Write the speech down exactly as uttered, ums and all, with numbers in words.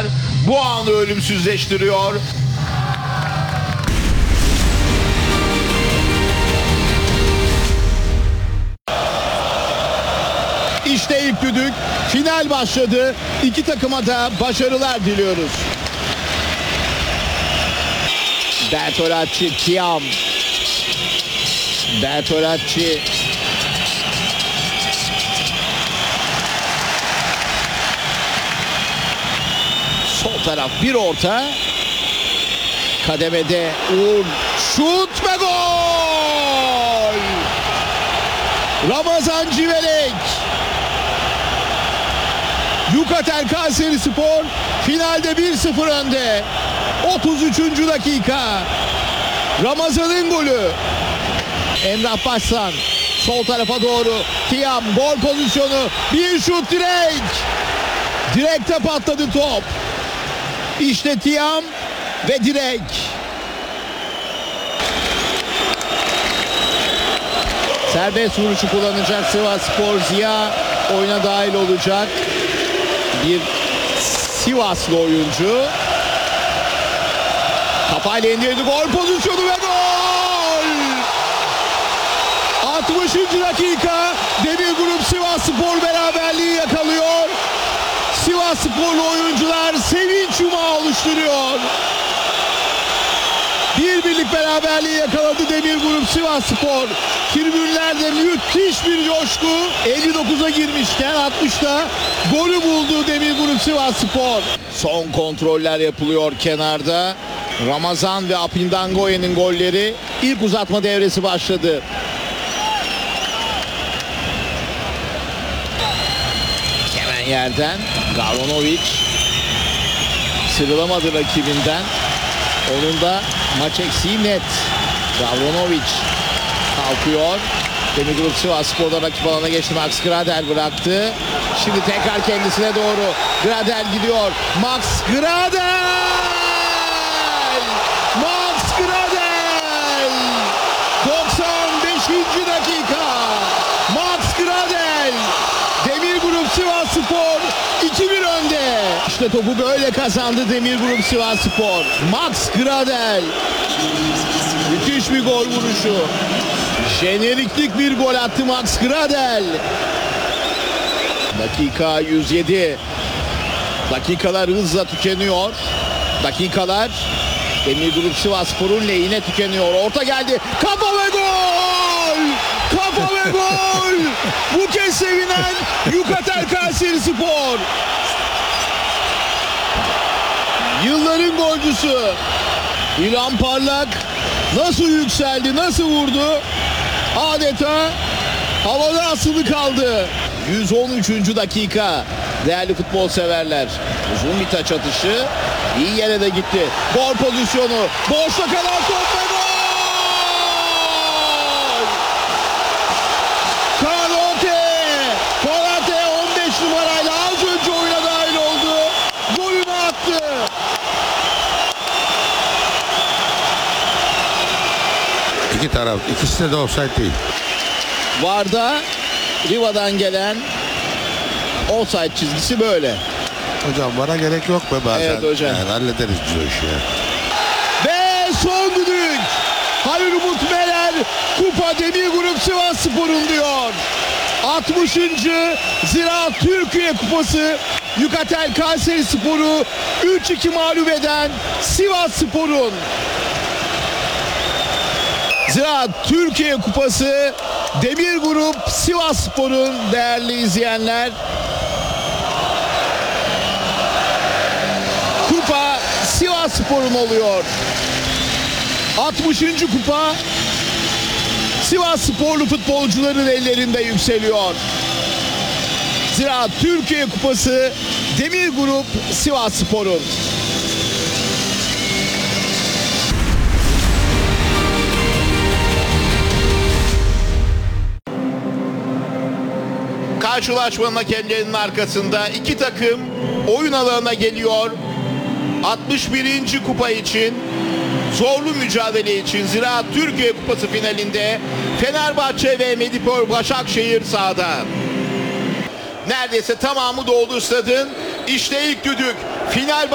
bu anı ölümsüzleştiriyor. İşte ilk düdük. Final başladı. İki takıma da başarılar diliyoruz. Bertolacci, Thiam. Bertolacci. Sol taraf bir orta. Kademede Uğur. Şut ve gol! Ramazan Civelek. Yukatel Kayserispor finalde bir sıfır önde. otuz üçüncü dakika. Ramazan'ın golü. Emrah Başsan sol tarafa doğru. Thiam gol pozisyonu. Bir şut, direk. Direkte patladı top. İşte Thiam ve direk. Serbest vuruşu kullanacak Sivasspor. Ziya oyuna dahil olacak. Bir Sivaslı oyuncu. Kafayla indirdi, gol pozisyonu ve gol! altmışıncı dakika. Demir Grup Sivasspor beraberliği yakalıyor. Sivassporlu oyuncular sevinç yumağı oluşturuyor. Bir birlik beraberliği yakaladı Demir Grup Sivasspor. Tribünlerde müthiş bir coşku. elli dokuza girmişken altmışta golü buldu Demir Grup Sivasspor. Son kontroller yapılıyor kenarda. Ramazan ve Apindangoye'nin golleri. İlk uzatma devresi başladı. Hemen yerden Gavronovic sıyrılamadı rakibinden. Onun da maç eksiği net. Gavronovic kalkıyor. Demir Grup Sivasspor'da rakip alana geçti. Max Gradel bıraktı. Şimdi tekrar kendisine doğru. Gradel gidiyor. Max Gradel! Max Gradel! doksan beşinci dakika. Max Gradel! Demir Grup Sivasspor iki bir önde. İşte topu böyle kazandı Demir Grup Sivasspor. Max Gradel. Müthiş bir gol vuruşu. Jeneriklik bir gol attı Max Gradel. Dakika yüz yedi. Dakikalar hızla tükeniyor. Dakikalar Demir Grup Sivasspor'un lehine tükeniyor. Orta geldi. Kafa ve gol! Kafa ve gol! Bu kez sevinen Yukatel Kayserispor. Yılların golcüsü İlhan Parlak nasıl yükseldi, nasıl vurdu? Adeta havada asılı kaldı. yüz on üçüncü dakika. Değerli futbol severler. Uzun bir taç atışı. İyi yere de gitti. Gol pozisyonu. Boşta kalan top ve gol! Konate! Konate on beş numarayla az önce oyuna dahil oldu. Golünü attı. İki taraf, ikisi de offside değil. Varda Riva'dan gelen offside çizgisi böyle. Hocam bana gerek yok be bazen. Evet hocam. Yani hallederiz biz o işi ya. Ve son düdük. Halil Umut Meler kupa Demir Grup Sivasspor'un diyor. altmışıncı Ziraat Türkiye Kupası Yukatel Kayserispor'u üç iki mağlup eden Sivasspor'un. Ziraat Türkiye Kupası Demir Grup Sivasspor'un değerli izleyenler. Kupa Sivasspor'un oluyor. altmışıncı kupa Sivassporlu futbolcuların ellerinde yükseliyor. Ziraat Türkiye Kupası Demir Grup Sivasspor'un. Karşılaşmanın hakemlerinin arkasında iki takım oyun alanına geliyor. altmış birinci kupa için, zorlu mücadele için Ziraat Türkiye Kupası finalinde Fenerbahçe ve Medipol Başakşehir sahada. Neredeyse tamamı doldu stadın. İşte ilk düdük. Final